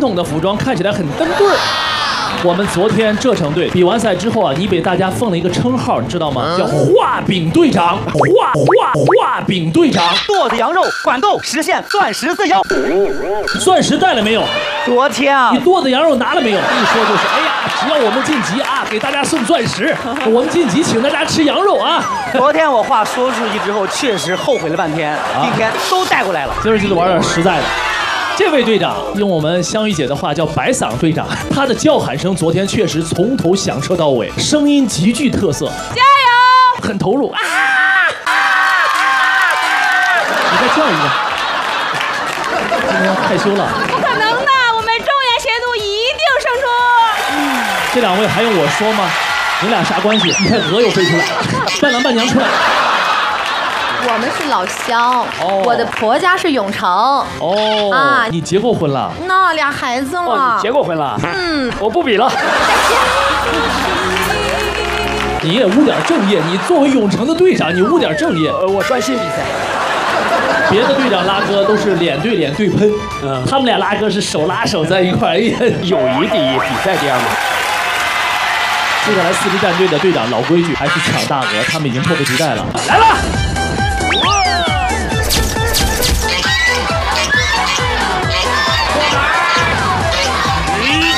统的服装，看起来很登对儿。我们昨天浙城队比完赛之后啊，你被大家奉了一个称号，你知道吗？叫画饼队长。画饼队长， 剁子羊肉，管够实现钻石自由。 钻石带了没有？ 昨天啊， 你剁子羊肉拿了没有？一说就是，哎呀，只要我们晋级啊，给大家送钻石；我们晋级，请大家吃羊肉啊。 昨天我话说出去之后，确实后悔了半天，今天都带过来了。 今儿就得玩点实在的。这位队长用我们香玉姐的话叫白嗓队长，他的叫喊声昨天确实从头响彻到尾，声音极具特色， 加油， 很投入啊！你再叫一个，今天害羞了。 不可能的，我们中原邪都一定胜出。 这两位还用我说吗？你俩啥关系？你看鹅又飞出来了，伴郎伴娘出来。 我们是老乡，我的婆家是永城。 哦啊，你结过婚了？ 那俩孩子了。 哦，你结过婚了？我不比了。 你也污点正业，你作为永城的队长，你污点正业。 我专心比赛。 别的队长拉歌都是脸对脸对喷，他们俩拉歌是手拉手在一块儿， 友谊第一，比赛第二嘛。 接下来4支战队的队长老规矩，还是抢大鹅，他们已经迫不及待了，来了。